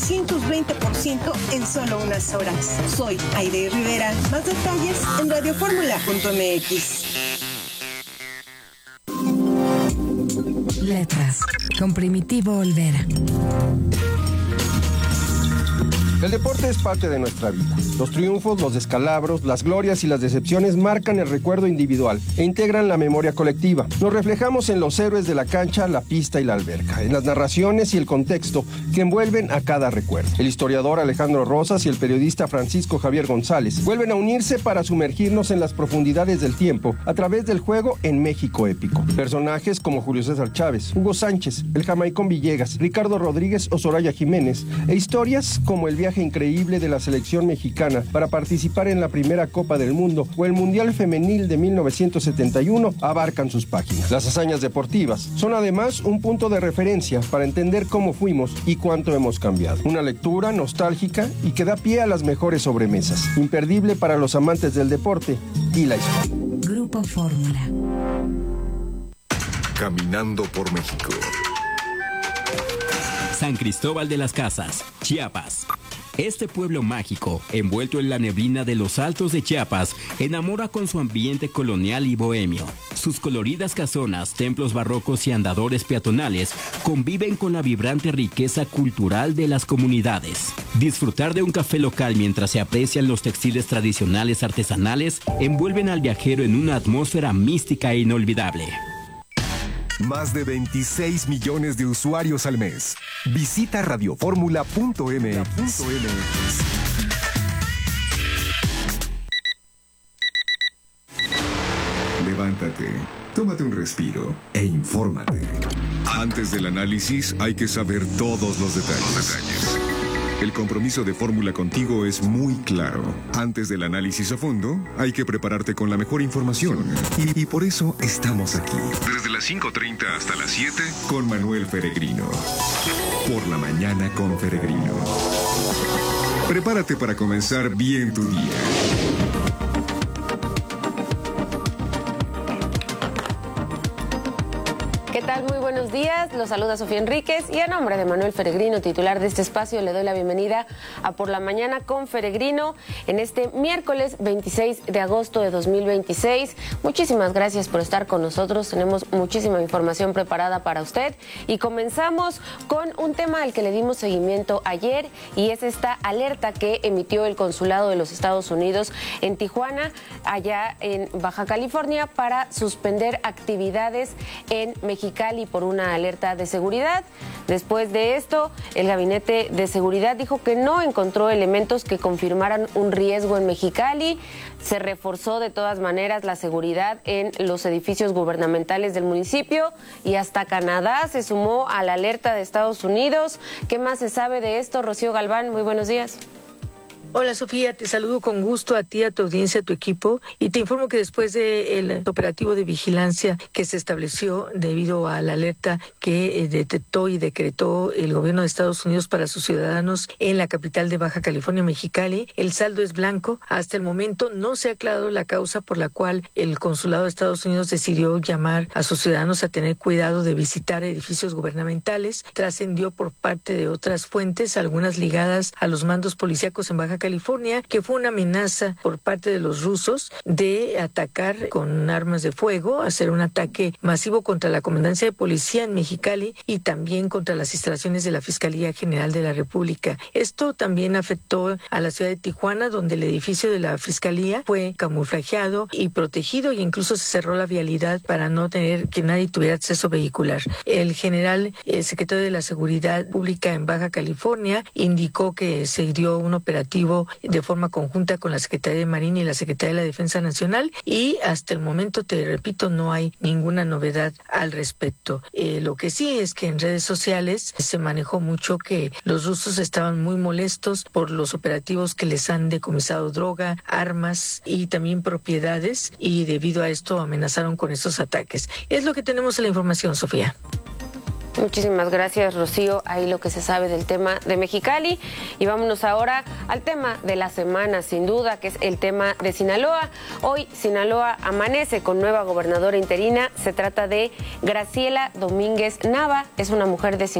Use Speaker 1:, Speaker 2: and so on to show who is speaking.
Speaker 1: 220% en solo unas horas. Soy Aide Rivera. Más detalles en radioformula.mx.
Speaker 2: Letras, con Primitivo Olvera.
Speaker 3: El deporte es parte de nuestra vida. Los triunfos, los descalabros, las glorias y las decepciones marcan el recuerdo individual e integran la memoria colectiva. Nos reflejamos en los héroes de la cancha, la pista y la alberca, en las narraciones y el contexto que envuelven a cada recuerdo. El historiador Alejandro Rosas y el periodista Francisco Javier González vuelven a unirse para sumergirnos en las profundidades del tiempo a través del juego en México épico. Personajes como Julio César Chávez, Hugo Sánchez, el jamaicón Villegas, Ricardo Rodríguez o Soraya Jiménez, e historias como el viaje increíble de la selección mexicana para participar en la primera Copa del Mundo o el Mundial Femenil de 1971 abarcan sus páginas. Las hazañas deportivas son además un punto de referencia para entender cómo fuimos y cuánto hemos cambiado. Una lectura nostálgica y que da pie a las mejores sobremesas. Imperdible para los amantes del deporte y la historia.
Speaker 2: Grupo Fórmula.
Speaker 4: Caminando por México.
Speaker 5: San Cristóbal de las Casas, Chiapas. Este pueblo mágico, envuelto en la neblina de los altos de Chiapas, enamora con su ambiente colonial y bohemio. Sus coloridas casonas, templos barrocos y andadores peatonales conviven con la vibrante riqueza cultural de las comunidades. Disfrutar de un café local mientras se aprecian los textiles tradicionales artesanales envuelven al viajero en una atmósfera mística e inolvidable.
Speaker 4: Más de 26 millones de usuarios al mes. Visita radioformula.mx. Levántate, tómate un respiro e infórmate. Antes del análisis hay que saber todos los detalles. El compromiso de Fórmula contigo es muy claro. Antes del análisis a fondo, hay que prepararte con la mejor información. Y por eso estamos aquí. Desde las 5:30 hasta las 7, con Manuel Peregrino. Por la mañana con Peregrino. Prepárate para comenzar bien tu día.
Speaker 6: ¿Qué tal? Muy buenos días. Los saluda Sofía Enríquez y a nombre de Manuel Peregrino, titular de este espacio, le doy la bienvenida a Por la Mañana con Peregrino en este miércoles 26 de agosto de 2026. Muchísimas gracias por estar con nosotros. Tenemos muchísima información preparada para usted y comenzamos con un tema al que le dimos seguimiento ayer y es esta alerta que emitió el Consulado de los Estados Unidos en Tijuana, allá en Baja California, para suspender actividades en Mexicali por una alerta de seguridad. Después de esto, el Gabinete de Seguridad dijo que no encontró elementos que confirmaran un riesgo en Mexicali. Se reforzó de todas maneras la seguridad en los edificios gubernamentales del municipio y hasta Canadá se sumó a la alerta de Estados Unidos. ¿Qué más se sabe de esto? Rocío Galván, muy buenos días.
Speaker 7: Hola Sofía, te saludo con gusto a ti, a tu audiencia, a tu equipo y te informo que después del operativo de vigilancia que se estableció debido a la alerta que detectó y decretó el gobierno de Estados Unidos para sus ciudadanos en la capital de Baja California, Mexicali, el saldo es blanco. Hasta el momento no se ha aclarado la causa por la cual el Consulado de Estados Unidos decidió llamar a sus ciudadanos a tener cuidado de visitar edificios gubernamentales. Trascendió por parte de otras fuentes, algunas ligadas a los mandos policíacos en Baja California, que fue una amenaza por parte de los rusos de atacar con armas de fuego, hacer un ataque masivo contra la comandancia de policía en Mexicali y también contra las instalaciones de la Fiscalía General de la República. Esto también afectó a la ciudad de Tijuana, donde el edificio de la Fiscalía fue camuflajeado y protegido e incluso se cerró la vialidad para no tener que nadie tuviera acceso vehicular. El general secretario de la Seguridad Pública en Baja California indicó que se dio un operativo de forma conjunta con la Secretaría de Marina y la Secretaría de la Defensa Nacional y hasta el momento, te repito, no hay ninguna novedad al respecto. Lo que sí es que en redes sociales se manejó mucho que los rusos estaban muy molestos por los operativos que les han decomisado droga, armas y también propiedades y debido a esto amenazaron con estos ataques. Es lo que tenemos en la información, Sofía.
Speaker 6: Muchísimas gracias, Rocío. Ahí lo que se sabe del tema de Mexicali. Y vámonos ahora al tema de la semana, sin duda, que es el tema de Sinaloa. Hoy Sinaloa amanece con nueva gobernadora interina. Se trata de Graciela Domínguez Nava. Es una mujer de